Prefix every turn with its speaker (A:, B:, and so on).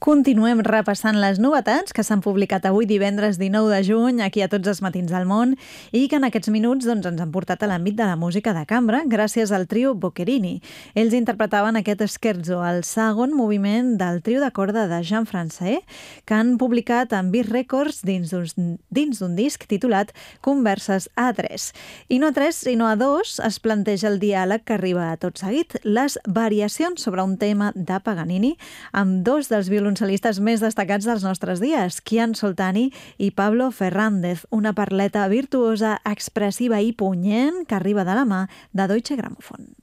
A: Continuem repassant les novetats que s'han publicat avui divendres 19 de juny aquí a Tots els Matins del Món i que en aquests minuts ens han portat a l'àmbit de la música de cambra gràcies al trio Boccherini. Ells interpretaven aquest scherzo, el segon moviment del trio de corda de Jean Francais, que han publicat en Beat Records dins d'un disc titulat Converses a 3. I no a 3, sinó a 2 es planteja el diàleg que arriba a tot seguit, les variacions sobre un tema de Paganini amb dos dels violoncel·listes més destacats dels nostres dies, Kian Soltani i Pablo Fernández, una parleta virtuosa, expressiva i punyent que arriba de la mà de Deutsche Grammophon.